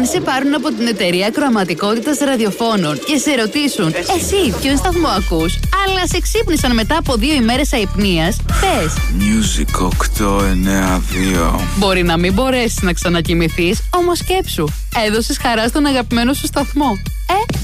σε πάρουν από την εταιρεία ακροαματικότητας ραδιοφώνων και σε ρωτήσουν εσύ ποιον σταθμό ακούς, αλλά σε ξύπνησαν μετά από 2 ημέρες αϊπνίας, πες Music 892. Μπορεί να μην μπορέσεις να ξανακοιμηθείς, όμως σκέψου, έδωσες χαρά στον αγαπημένο σου σταθμό.